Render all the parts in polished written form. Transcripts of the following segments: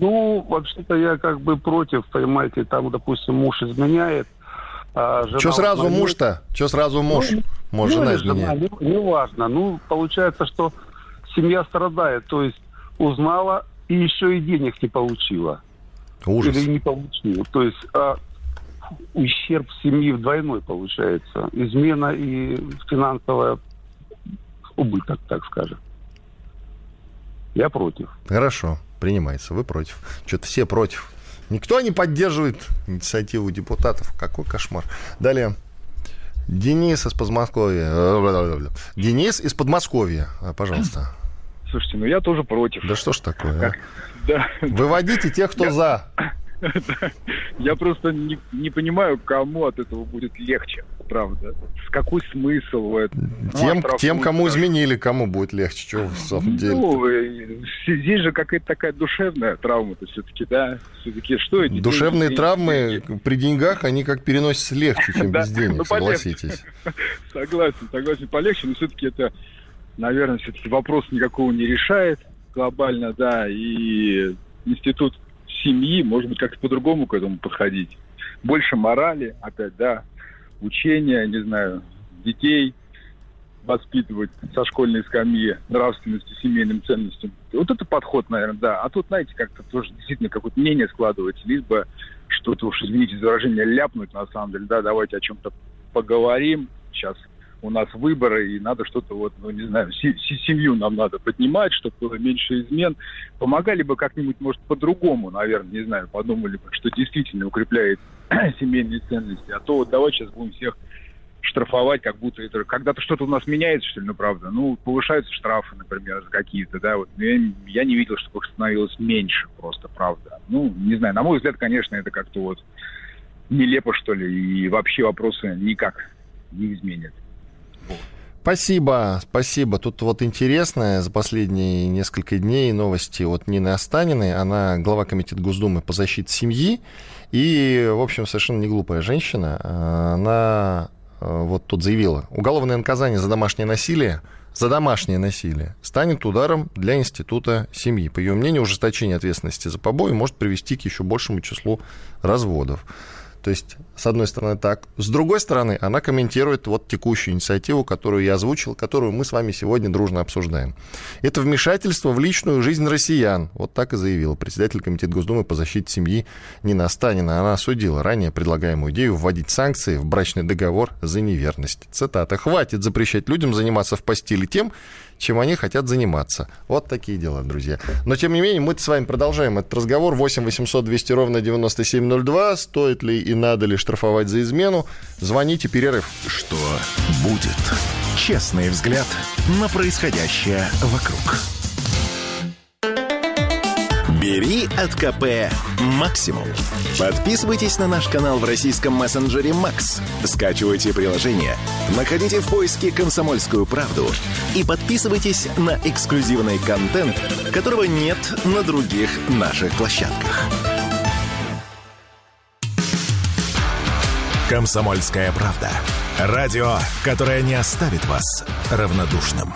Ну, вообще-то я как бы против, понимаете, там, допустим, муж изменяет, а жена... Что сразу узнает. муж-то? Что сразу муж? Может, жена изменяет? Неважно. Ну, получается, что семья страдает. То есть узнала и еще и денег не получила. Ужас. Или не получила. То есть ущерб семьи двойной получается. Измена и финансовая убыток, так скажем. Я против. Хорошо, принимается. Вы против. Что-то все против. Никто не поддерживает инициативу депутатов. Какой кошмар. Далее. Денис из Подмосковья. Денис из Подмосковья, пожалуйста. Слушайте, ну я тоже против. Да что ж такое, а? Да. Выводите тех, кто за. Я просто не понимаю, кому от этого будет легче, правда. Какой смысл в этом? Тем, кому изменили, кому будет легче. Что в самом деле? Ну, здесь же какая-то такая душевная травма-то все-таки, да? Все-таки что эти душевные деньги? травмы при деньгах, они как переносятся легче, чем без денег, согласитесь. Согласен, полегче, но все-таки это, наверное, все-таки вопрос никакого не решает глобально, да, и институт семьи, может быть, как-то по-другому к этому подходить. Больше морали, опять, да, учения, не знаю, детей воспитывать со школьной скамьи, нравственности, семейным ценностям. Вот это подход, наверное, да. А тут, знаете, как-то тоже действительно какое-то мнение складывается, либо что-то уж, извините за выражение, ляпнуть, на самом деле, да, давайте о чем-то поговорим. Сейчас у нас выборы, и надо что-то, вот, ну, не знаю, семью нам надо поднимать, чтобы было меньше измен. Помогали бы как-нибудь, может, по-другому, наверное, не знаю, подумали бы, что действительно укрепляет семейные ценности. А то вот давай сейчас будем всех штрафовать, как будто это... Когда-то что-то у нас меняется, что ли, ну, правда. Ну, повышаются штрафы, например, какие-то, да, вот. Я не видел, чтобы их становилось меньше просто, правда. Ну, не знаю, на мой взгляд, конечно, это как-то вот нелепо, что ли, и вообще вопросы никак не изменят. Спасибо. Тут вот интересное за последние несколько дней новости от Нины Останиной. Она глава комитета Госдумы по защите семьи. И, в общем, совершенно не глупая женщина. Она вот тут заявила: уголовное наказание за домашнее насилие станет ударом для института семьи. По ее мнению, ужесточение ответственности за побои может привести к еще большему числу разводов. То есть, с одной стороны, так. С другой стороны, она комментирует вот текущую инициативу, которую я озвучил, которую мы с вами сегодня дружно обсуждаем. Это вмешательство в личную жизнь россиян. Вот так и заявила председатель комитета Госдумы по защите семьи Нина Останина. Она осудила ранее предлагаемую идею вводить санкции в брачный договор за неверность. Цитата: «Хватит запрещать людям заниматься в постели тем, чем они хотят заниматься». Вот такие дела, друзья. Но, тем не менее, мы с вами продолжаем этот разговор. 8 800 200 ровно 9702. Стоит ли и надо ли штрафовать за измену? Звоните, перерыв. Что будет? Честный взгляд на происходящее вокруг. Бери от КП максимум. Подписывайтесь на наш канал в российском мессенджере Макс. Скачивайте приложение, находите в поиске «Комсомольскую правду» и подписывайтесь на эксклюзивный контент, которого нет на других наших площадках. «Комсомольская правда». Радио, которое не оставит вас равнодушным.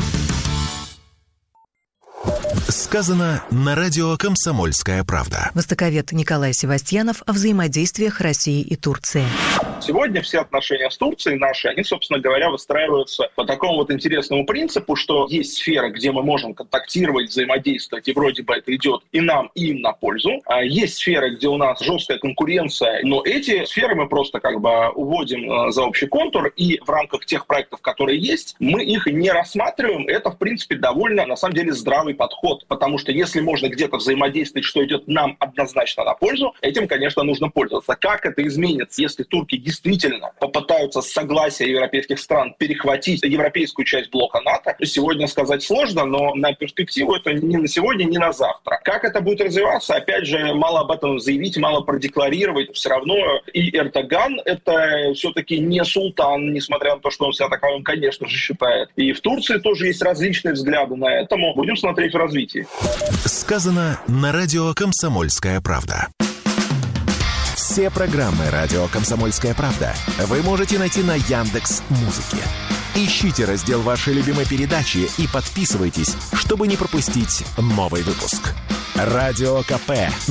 Сказано на радио «Комсомольская правда». Востоковед Николай Севастьянов о взаимодействиях России и Турции. Сегодня все отношения с Турцией наши, они, собственно говоря, выстраиваются по такому вот интересному принципу, что есть сфера, где мы можем контактировать, взаимодействовать, и вроде бы это идет и нам, и им на пользу. А есть сферы, где у нас жесткая конкуренция, но эти сферы мы просто как бы уводим за общий контур, и в рамках тех проектов, которые есть, мы их не рассматриваем. Это, в принципе, довольно, на самом деле, здравый подход, потому что если можно где-то взаимодействовать, что идет нам однозначно на пользу, этим, конечно, нужно пользоваться. Как это изменится, если турки действительно попытаются с согласия европейских стран перехватить европейскую часть блока НАТО, сегодня сказать сложно, но на перспективу это ни на сегодня, ни на завтра. Как это будет развиваться, опять же, мало об этом заявить, мало продекларировать. Все равно и Эрдоган — это все-таки не султан, несмотря на то, что он себя таковым, конечно же, считает. И в Турции тоже есть различные взгляды на это. Будем смотреть в развитии. Сказано на радио «Комсомольская правда». Все программы радио «Комсомольская правда» вы можете найти на Яндекс.Музыке. Ищите раздел вашей любимой передачи и подписывайтесь, чтобы не пропустить новый выпуск. Радио КП